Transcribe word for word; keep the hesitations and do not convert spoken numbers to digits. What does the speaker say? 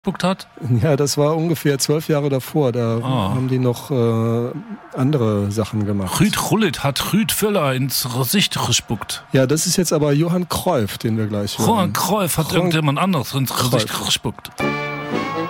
gespuckt hat? Ja, das war ungefähr zwölf Jahre davor. Da oh. haben die noch äh, andere Sachen gemacht. Rüd Gullit hat Rüd Völler ins Gesicht gespuckt. Ja, das ist jetzt aber Johann Cruyff, den wir gleich hören. Johann Cruyff hat Johann irgendjemand anderes ins Gesicht Cruyff. gespuckt.